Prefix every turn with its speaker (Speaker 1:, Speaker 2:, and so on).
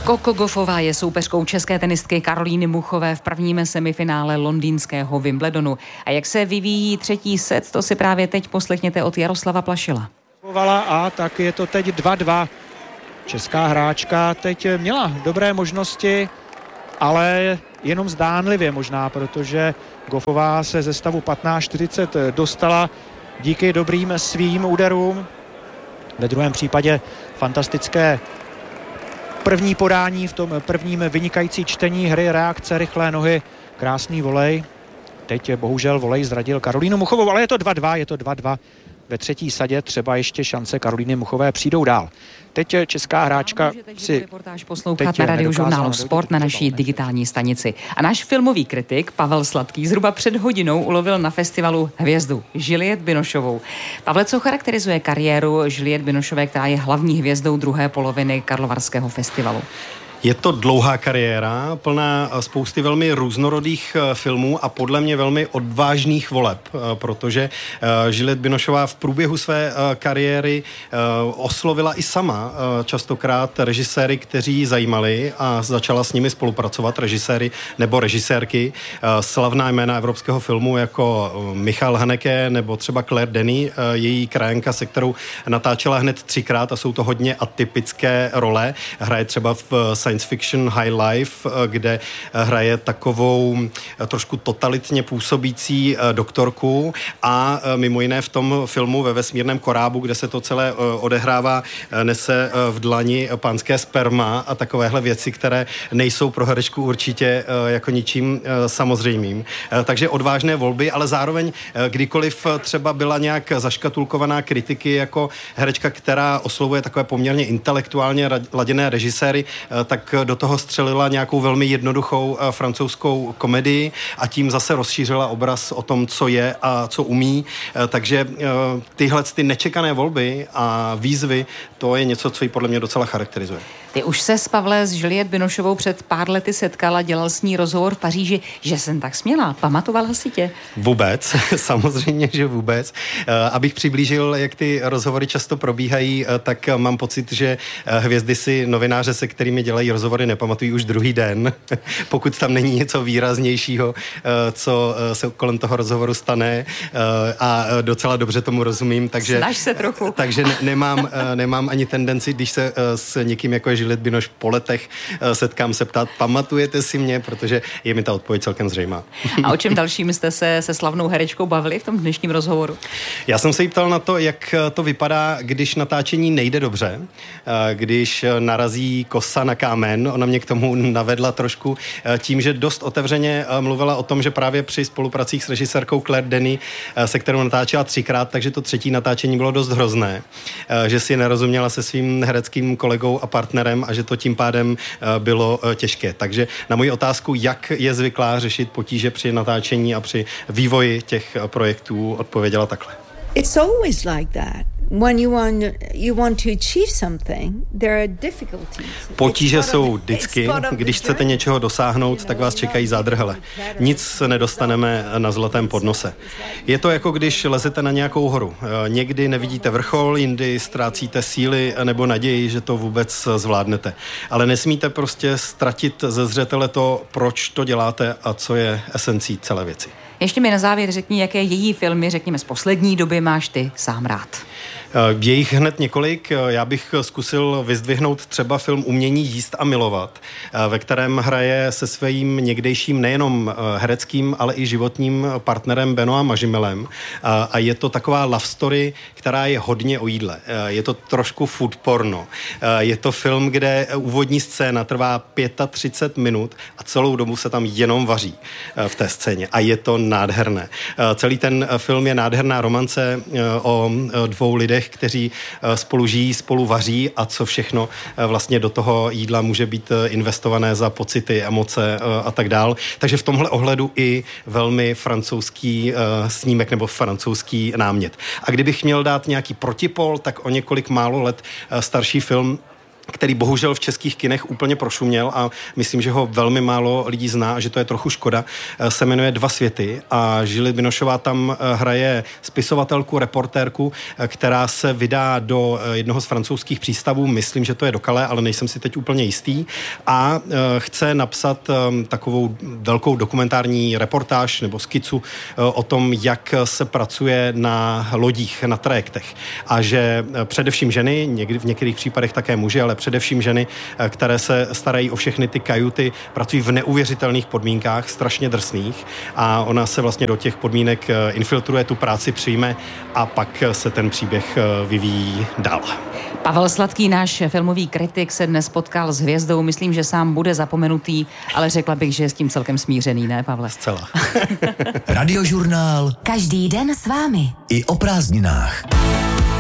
Speaker 1: Coco Gauffová je soupeřkou české tenistky Karolíny Muchové v prvním semifinále londýnského Wimbledonu. A jak se vyvíjí třetí set, to si právě teď poslechněte od Jaroslava Plašila.
Speaker 2: A tak je to teď 2-2. Česká hráčka teď měla dobré možnosti, ale jenom zdánlivě možná, protože Gauffová se ze stavu 15-40 dostala díky dobrým svým úderům. Ve druhém případě fantastické první podání, v tom prvním vynikající čtení hry, reakce, rychlé nohy, krásný volej. Teď bohužel volej zradil Karolínu Muchovou, ale je to 2-2. Ve třetí sadě třeba ještě šance Karolíny Muchové přijdou dál. Teď česká hráčka si
Speaker 1: reportáž poslouchat na Radiožurnálu Sport na naší digitální stanici. A náš filmový kritik Pavel Sladký zhruba před hodinou ulovil na festivalu hvězdu Juliette Binochovou. Pavle, co charakterizuje kariéru Juliette Binochové, která je hlavní hvězdou druhé poloviny Karlovarského festivalu?
Speaker 3: Je to dlouhá kariéra, plná spousty velmi různorodých filmů a podle mě velmi odvážných voleb, protože Juliette Binochová v průběhu své kariéry oslovila i sama častokrát režiséry, kteří ji zajímali a začala s nimi spolupracovat, režiséry nebo režisérky. Slavná jména evropského filmu jako Michal Haneke nebo třeba Claire Denis, její krajanka, se kterou natáčela hned 3krát a jsou to hodně atypické role. Hraje třeba v science fiction High Life, kde hraje takovou trošku totalitně působící doktorku a mimo jiné v tom filmu Ve vesmírném korábu, kde se to celé odehrává, nese v dlani pánské sperma a takovéhle věci, které nejsou pro herečku určitě jako ničím samozřejmým. Takže odvážné volby, ale zároveň kdykoliv třeba byla nějak zaškatulkovaná kritiky jako herečka, která oslovuje takové poměrně intelektuálně laděné režiséry, tak do toho střelila nějakou velmi jednoduchou francouzskou komedii a tím zase rozšířila obraz o tom, co je a co umí. Takže tyhle ty nečekané volby a výzvy, to je něco, co ji podle mě docela charakterizuje.
Speaker 1: Ty už se s Pavle s Juliette Binochovou před pár lety setkala, dělal s ní rozhovor v Paříži, že jsem tak směla. Pamatovala si tě?
Speaker 3: Vůbec, samozřejmě, že vůbec. Abych přiblížil, jak ty rozhovory často probíhají, tak mám pocit, že hvězdy si novináře, se kterými dělají rozhovory, nepamatují už druhý den, pokud tam není něco výraznějšího, co se kolem toho rozhovoru stane, a docela dobře tomu rozumím, takže
Speaker 1: snaž se trochu.
Speaker 3: Takže nemám ani tendenci, když se s někým jako je Juliette Binoche po letech setkám, se ptát, pamatujete si mě, protože je mi ta odpověď celkem zřejmá.
Speaker 1: A o čem dalším jste se slavnou herečkou bavili v tom dnešním rozhovoru?
Speaker 3: Já jsem se jí ptal na to, jak to vypadá, když natáčení nejde dobře, když narazí kosa na kámen. Ona mě k tomu navedla trošku tím, že dost otevřeně mluvila o tom, že právě při spolupracích s režisérkou Claire Denis, se kterou natáčela 3krát, takže to třetí natáčení bylo dost hrozné, že si nerozuměla se svým hereckým kolegou a partnerem a že to tím pádem bylo těžké. Takže na moji otázku, jak je zvyklá řešit potíže při natáčení a při vývoji těch projektů, odpověděla takhle.
Speaker 4: It's always like that. When you want to achieve something, there are difficulties.
Speaker 3: Potíže jsou vždycky. Když chcete něčeho dosáhnout, tak vás čekají zádrhele. Nic nedostaneme na zlatém podnose. Je to jako když lezete na nějakou horu. Někdy nevidíte vrchol, jindy ztrácíte síly nebo naději, že to vůbec zvládnete. Ale nesmíte prostě ztratit ze zřetele to, proč to děláte a co je esencí celé věci.
Speaker 1: Ještě mi na závěr řekni, jaké její filmy, řekněme, z poslední doby máš ty sám rád.
Speaker 3: Je jich hned několik. Já bych zkusil vyzdvihnout třeba film Umění jíst a milovat, ve kterém hraje se svým někdejším nejenom hereckým, ale i životním partnerem Benoît Mažimelem. A je to taková love story, která je hodně o jídle. Je to trošku food porno. Je to film, kde úvodní scéna trvá 35 minut a celou dobu se tam jenom vaří v té scéně. A je to nádherné. Celý ten film je nádherná romance o dvou lidech, kteří spolu žijí, spolu vaří a co všechno vlastně do toho jídla může být investované za pocity, emoce a tak dál. Takže v tomhle ohledu i velmi francouzský snímek nebo francouzský námět. A kdybych měl dát nějaký protipol, tak o několik málo let starší film který bohužel v českých kinech úplně prošuměl a myslím, že ho velmi málo lidí zná a že to je trochu škoda, se jmenuje Dva světy a Juliette Binochová tam hraje spisovatelku, reportérku, která se vydá do jednoho z francouzských přístavů, myslím, že to je do Calais, ale nejsem si teď úplně jistý, a chce napsat takovou velkou dokumentární reportáž nebo skicu o tom, jak se pracuje na lodích, na trajektech a že především ženy, někdy v některých případech také muži, ale především ženy, které se starají o všechny ty kajuty, pracují v neuvěřitelných podmínkách, strašně drsných a ona se vlastně do těch podmínek infiltruje, tu práci přijme a pak se ten příběh vyvíjí dál.
Speaker 1: Pavel Sladký, náš filmový kritik, se dnes potkal s hvězdou. Myslím, že sám bude zapomenutý, ale řekla bych, že je s tím celkem smířený, ne, Pavle?
Speaker 3: Zcela.
Speaker 5: Radiožurnál.
Speaker 6: Každý den s vámi.
Speaker 5: I o prázdninách.